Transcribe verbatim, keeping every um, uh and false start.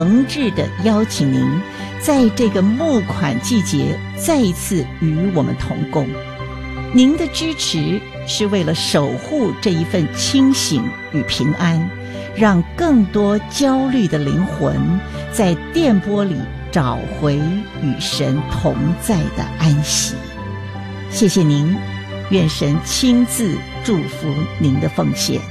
诚挚地邀请您在这个募款季节再一次与我们同工。您的支持是为了守护这一份清醒与平安，让更多焦虑的灵魂在电波里找回与神同在的安息。谢谢您，愿神亲自祝福您的奉献。